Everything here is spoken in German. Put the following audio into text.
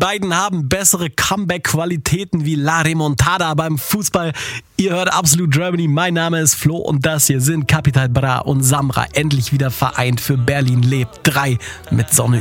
beiden haben bessere Comeback-Qualitäten wie La Remontada beim Fußball. Ihr hört Absolute Germany, mein Name ist Flo und das hier sind Capital Bra und Samra, endlich wieder vereint für Berlin lebt 3 mit Sonne